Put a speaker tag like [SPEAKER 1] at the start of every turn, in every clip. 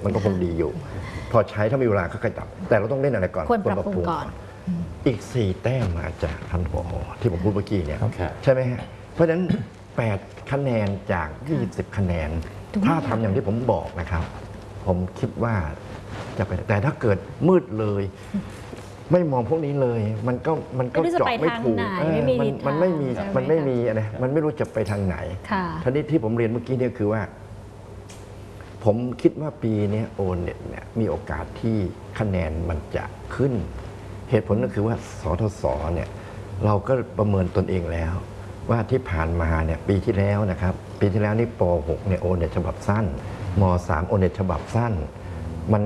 [SPEAKER 1] มันก็คงดีอยู่ พอใช้ถ้ามีเวลาก็ค่อยตัดแต่เราต้องเล่นอะไรก่อน
[SPEAKER 2] ควรปรับปรุงก่อน
[SPEAKER 1] อีก4แต้มมาจากท่านผอที่ผมพูดเมื่อกี้เนี่ยใช่ไหมฮะเพราะฉะนั้น8คะแนนจาก20คะแนนถ้าทำอย่างที่ผมบอกนะครับผมคิดว่าจะไปแต่ถ้าเกิดมืดเลยไม่มองพวกนี้เลยมันก็เจาะไม่ถูกมันไม่มีอะไรมันไม่รู้จะไปทางไหนทีนี้ที่ผมเรียนเมื่อกี้เนี่ยคือว่าผมคิดว่าปีนี้โอเน็ตเนี่ยมีโอกาสที่คะแนนมันจะขึ้นเหตุผลก็คือว่าสทศเนี่ยเราก็ประเมินตนเองแล้วว่าที่ผ่านมาเนี่ยปีที่แล้วนะครับปีที่แล้วนี่ป .6 เนี่ยโอเน็ตฉบับสั้นม .3 โอเน็ตฉบับสั้นมัน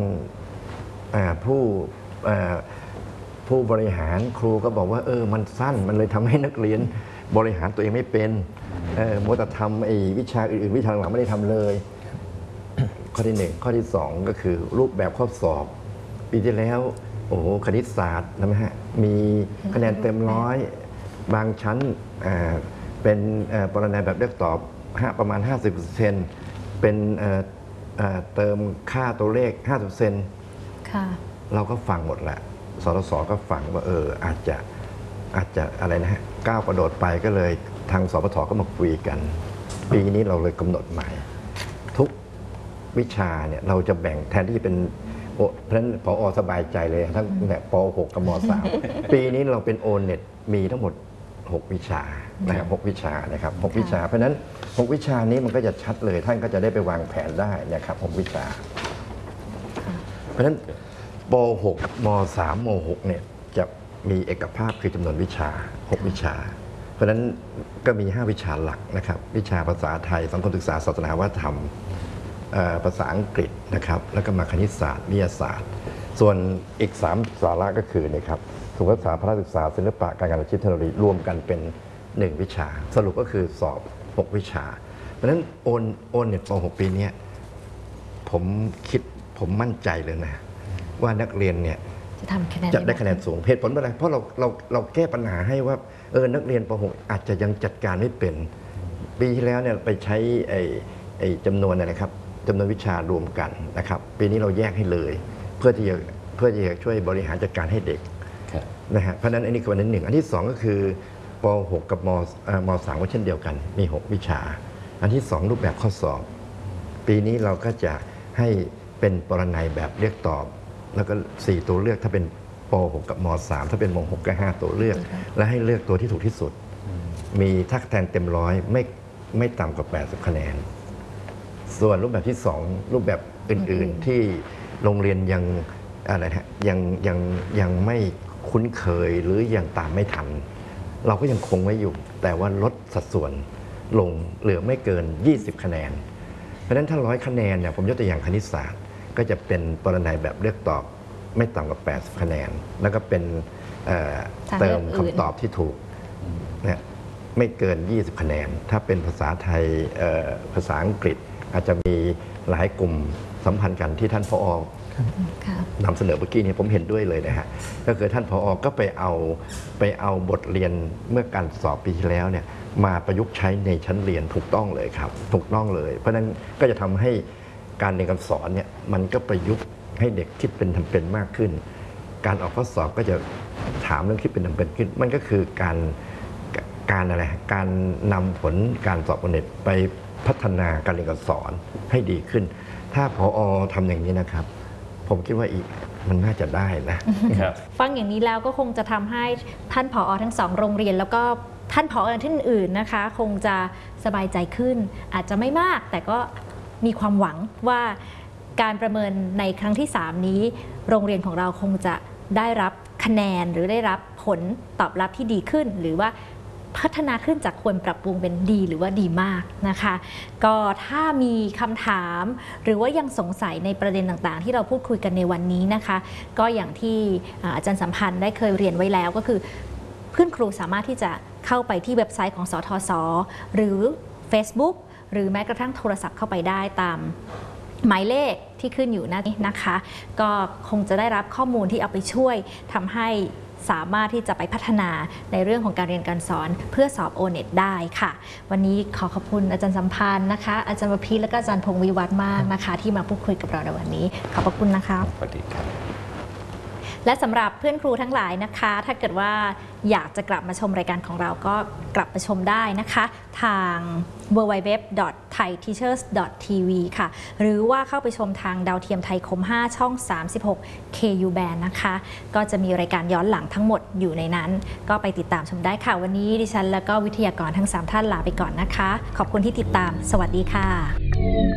[SPEAKER 1] ผู้บริหารครูก็บอกว่ามันสั้นมันเลยทำให้นักเรียนบริหารตัวเองไม่เป็นมัวแต่ทำวิชาอื่นวิชาหลังไม่ได้ทำเลยข้อที่1ข้อที่2ก็คือรูปแบบข้อสอบปีที่แล้วโอ้โหคณิตศาสตร์นะฮะมีคะแนนเต็ม100บางชั้นเป็นปรนัยแบบเลือกตอบประมาณ 50% เป็นเติมค่าตัวเลข 50%
[SPEAKER 2] ค่ะ
[SPEAKER 1] เราก็ฟังหมดแหละสทศก็ฟังว่าอาจจะอะไรนะฮะก้าวกระโดดไปก็เลยทางสปทก็มาคุยกันปีนี้เราเลยกำหนดใหม่ทุกวิชาเนี่ยเราจะแบ่งแทนที่จะเป็นเพราะฉะนั้นผอ.สบายใจเลยทั้งแบบป .6 กับม .3 ปีนี้เราเป็นโอเน็ตมีทั้งหมด6วิชานะครับ6วิชานะครับ6วิชาเพราะฉะนั้น6วิชานี้มันก็จะชัดเลยท่านก็จะได้ไปวางแผนได้นะครับ6วิชาเพราะฉะนั้นป .6 ม .3 ม .6 เนี่ยจะมีเอกภาพคือจำนวนวิชา6วิชาเพราะฉะนั้นก็มี5วิชาหลักนะครับวิชาภาษาไทยสังคมศึกษาศาสนาวัฒนธรรมภาษาอังกฤษนะครับแล้วก็มาคณิตศาสตร์วิทยาศาสตร์ส่วนอีก3สาระก็คือนะครับสุขศึกษาพระศึกษาศิลปะการงานอาชีพเทคโนโลยีรวมกันเป็น1วิชาสรุปก็คือสอบ6วิชาเพราะฉะนั้นโอนเน็ตป .6 ปีนี้ผมมั่นใจเลยนะว่านักเรียนเนี่ยจะได้คะแนนสูงเหตุผลอะไรเพราะเราแก้ปัญหาให้ว่านักเรียนป .6 อาจจะยังจัดการไม่เป็นปีที่แล้วเนี่ยไปใช้จำนวนนะครับจำนวนวิชารวมกันนะครับปีนี้เราแยกให้เลยเพื่อที่จะช่วยบริหารจัดการให้เด็กนะฮะเพราะฉะนั้นอันนี้คืออันที่1อันที่2ก็คือป .6 กับม .3 ก็เช่นเดียวกันมี6วิชาอันที่2รูปแบบข้อสอบปีนี้เราก็จะให้เป็นปรนัยแบบเรียกตอบแล้วก็4ตัวเลือกถ้าเป็นป .6 กับม .3 ถ้าเป็นม .6 ก็5ตัวเลือกและให้เลือกตัวที่ถูกที่สุดมีถ้าคะแนนเต็ม100ไม่ต่ำกว่า80คะแนนส่วนรูปแบบที่2รูปแบบอื่นๆที่โรงเรียนยังอะไรนะยังไม่คุ้นเคยหรือยังตามไม่ทันเราก็ยังคงไว้อยู่แต่ว่าลดสัดส่วนลงเหลือไม่เกิน20คะแนนเพราะฉะนั้นถ้า100คะแนนเนี่ยผมยกตัวอย่างคณิตศาสตร์ก็จะเป็นปรนัยแบบเลือกตอบไม่ต่ำกว่า80คะแนนแล้วก็เป็นเติมคำตอบที่ถูกเนี่ยไม่เกิน20คะแนนถ้าเป็นภาษาไทยภาษาอังกฤษอาจจะมีหลายกลุ่มสัมพันธ์กันที่ท่านผอ.นำเสนอเมื่อกี้นี้ผมเห็นด้วยเลยนะฮะก็คือท่านผอ.ก็ไปเอาบทเรียนเมื่อการสอบปีที่แล้วเนี่ยมาประยุกต์ใช้ในชั้นเรียนถูกต้องเลยครับถูกต้องเลยเพราะฉะนั้นก็จะทำให้การเรียนการสอนเนี่ยมันก็ประยุกต์ให้เด็กคิดเป็นทำเป็นมากขึ้นการออกข้อสอบก็จะถามเรื่องคิดเป็นทำเป็นขึ้นมันก็คือการอะไรการนำผลการสอบโอเน็ตไปพัฒนาการเรียนการสอนให้ดีขึ้นถ้าผอ.ทำอย่างนี้นะครับผมคิดว่ามันน่าจะได้นะ
[SPEAKER 2] ฟังอย่างนี้แล้วก็คงจะทำให้ท่านผอ.ทั้ง2โรงเรียนแล้วก็ท่านผอ.ท่านอื่นนะคะคงจะสบายใจขึ้นอาจจะไม่มากแต่ก็มีความหวังว่าการประเมินในครั้งที่3นี้โรงเรียนของเราคงจะได้รับคะแนนหรือได้รับผลตอบรับที่ดีขึ้นหรือว่าพัฒนาขึ้นจากควรปรับปรุงเป็นดีหรือว่าดีมากนะคะก็ถ้ามีคำถามหรือว่ายังสงสัยในประเด็นต่างๆที่เราพูดคุยกันในวันนี้นะคะก็อย่างที่อาจารย์สัมพันธ์ได้เคยเรียนไว้แล้วก็คือเพื่อนครูสามารถที่จะเข้าไปที่เว็บไซต์ของสทศ.หรือ Facebook หรือแม้กระทั่งโทรศัพท์เข้าไปได้ตามหมายเลขที่ขึ้นอยู่นะคะก็คงจะได้รับข้อมูลที่เอาไปช่วยทำให้สามารถที่จะไปพัฒนาในเรื่องของการเรียนการสอนเพื่อสอบ O-NET ได้ค่ะวันนี้ขอขอบคุณอาจารย์สัมพันธ์นะคะอาจารย์ประพิตรและก็อาจารย์พงศ์วิวัฒน์มากนะคะที่มาพูดคุยกับเราในวันนี้ขอบพระคุณนะคะ
[SPEAKER 3] สวัสดีครับ
[SPEAKER 2] และสำหรับเพื่อนครูทั้งหลายนะคะถ้าเกิดว่าอยากจะกลับมาชมรายการของเราก็กลับมาชมได้นะคะทาง www.thaiteachers.tv ค่ะหรือว่าเข้าไปชมทางดาวเทียมไทยคม 5 ช่อง 36 KU band นะคะก็จะมีรายการย้อนหลังทั้งหมดอยู่ในนั้นก็ไปติดตามชมได้ค่ะวันนี้ดิฉันและก็วิทยากรทั้ง3ท่านลาไปก่อนนะคะขอบคุณที่ติดตามสวัสดีค่ะ